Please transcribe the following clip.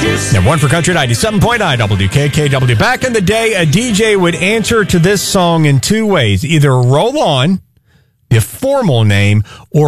And one for Country 97.9 WKKW. Back in the day, a DJ would answer to this song in two ways. Either Roll On, the formal name, or